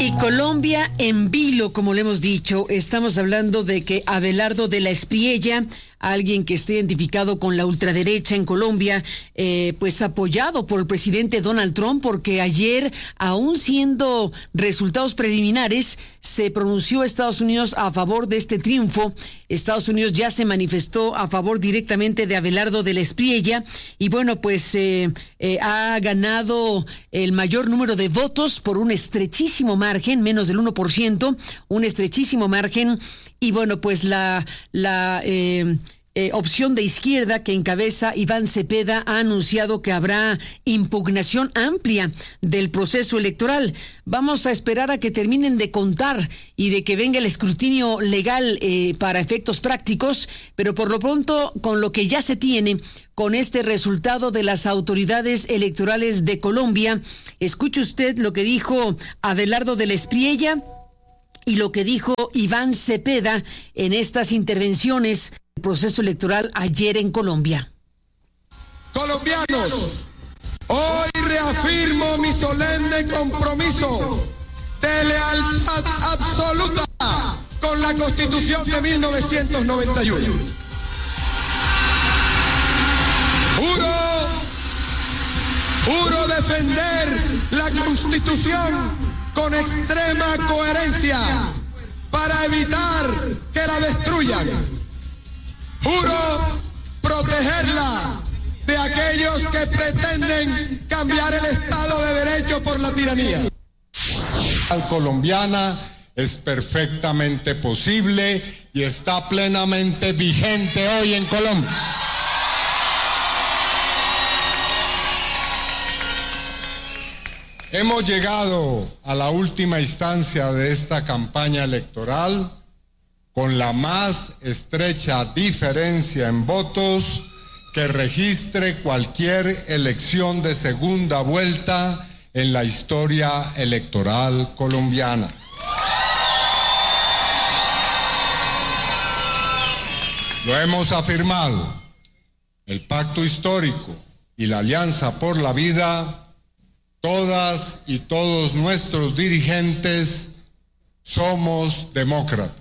Y Colombia en vilo, como le hemos dicho. Estamos hablando de que Abelardo de la Espriella, alguien que está identificado con la ultraderecha en Colombia, pues apoyado por el presidente Donald Trump, porque ayer, aún siendo resultados preliminares, se pronunció Estados Unidos a favor de este triunfo. Estados Unidos ya se manifestó a favor directamente de Abelardo de la Espriella y bueno, pues ha ganado el mayor número de votos por un estrechísimo margen, menos del 1%, un estrechísimo margen. Y bueno, pues la opción de izquierda que encabeza Iván Cepeda ha anunciado que habrá impugnación amplia del proceso electoral. Vamos a esperar a que terminen de contar y de que venga el escrutinio legal para efectos prácticos, pero por lo pronto, con lo que ya se tiene, con este resultado de las autoridades electorales de Colombia, escuche usted lo que dijo Abelardo de la Espriella y lo que dijo Iván Cepeda en estas intervenciones del proceso electoral ayer en Colombia. Colombianos, hoy reafirmo mi solemne compromiso de lealtad absoluta con la Constitución de 1991. Juro defender la Constitución con extrema coherencia para evitar que la destruyan. Juro protegerla de aquellos que pretenden cambiar el Estado de Derecho por la tiranía. La colombiana es perfectamente posible y está plenamente vigente hoy en Colombia. Hemos llegado a la última instancia de esta campaña electoral con la más estrecha diferencia en votos que registre cualquier elección de segunda vuelta en la historia electoral colombiana. Lo hemos afirmado, el pacto histórico y la alianza por la vida. Todas y todos nuestros dirigentes somos demócratas.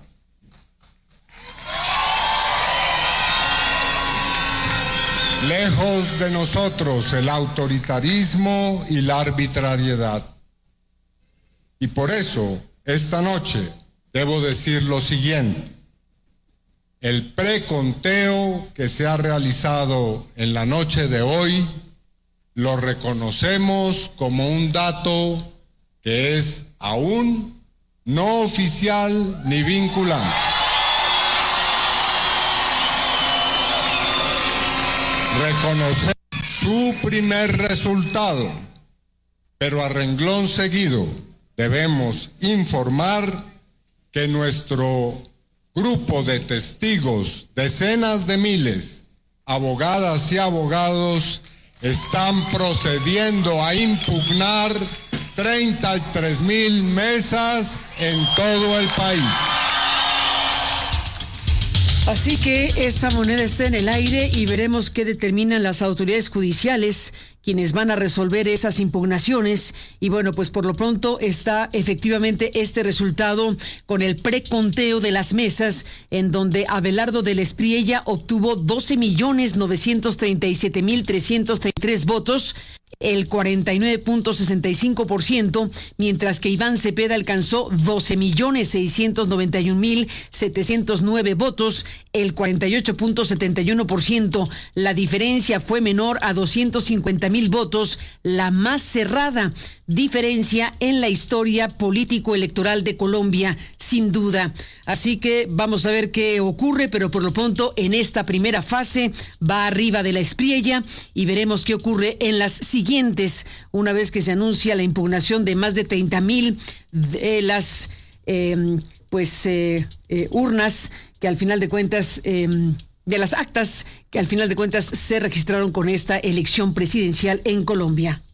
Lejos de nosotros el autoritarismo y la arbitrariedad. Y por eso, esta noche, debo decir lo siguiente. El preconteo que se ha realizado en la noche de hoy lo reconocemos como un dato que es aún no oficial ni vinculante. Reconocer su primer resultado, pero a renglón seguido debemos informar que nuestro grupo de testigos, decenas de miles, abogadas y abogados, están procediendo a impugnar 33,000 mesas en todo el país. Así que esa moneda está en el aire y veremos qué determinan las autoridades judiciales, quienes van a resolver esas impugnaciones. Y bueno, pues por lo pronto está efectivamente este resultado con el preconteo de las mesas, en donde Abelardo de la Espriella obtuvo 12,937,333 votos, el 49.65%, mientras que Iván Cepeda alcanzó 12,691,709 votos, el 48.71%. La diferencia fue menor a 250,000 votos, la más cerrada diferencia en la historia político-electoral de Colombia, sin duda. Así que vamos a ver qué ocurre, pero por lo pronto en esta primera fase va arriba de la Espriella y veremos qué ocurre en las siguientes, una vez que se anuncia la impugnación de más de 30,000 de las urnas que al final de cuentas, de las actas que al final de cuentas se registraron con esta elección presidencial en Colombia.